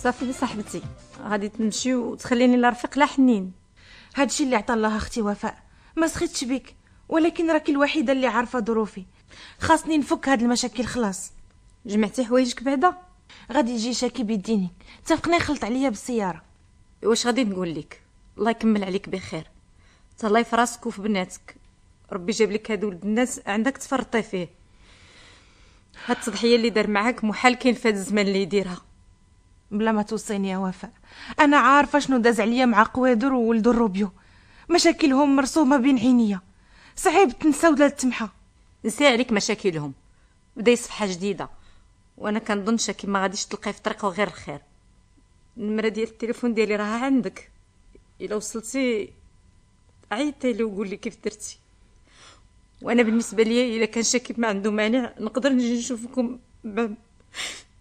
صافي صاحبتي، غادي تمشي وتخليني لا رفيق لا حنين. هادشي اللي عطا الله اختي وفاء، ما سخيتش بك، ولكن راكي الوحيده اللي عارفه ظروفي. خاصني نفك هاد المشاكل خلاص. جمعتي حوايجك بعدا؟ غادي يجي شاكي بيديني، اتفقنا يخلط عليا بالسياره. واش غادي نقول لك؟ الله يكمل عليك بخير، تهلاي في راسك وفي بناتك. ربي جاب لك هاد ولد الناس عندك تفرطي فيه. هاد التضحيه اللي دار معاك محال كاين في هاد الزمان اللي يديرها. بلا ما توصيني يا وفاء، انا عارفه شنو داز عليا مع قوادر وولد الروبيو، مشاكلهم مرسومه بين عينيا، صعيب تنسى ولا تمحى. نسي عليك مشاكلهم، بدا صفحه جديده، وانا كنظن شاكي ما غاديش تلقاي في طريقه غير الخير. النمره ديال التليفون ديالي راها عندك، الا وصلتي عيطي لي وقول لي كيف درتي. وانا بالنسبه لي الا كان شاكي ما عنده مانع نقدر نجي نشوفكم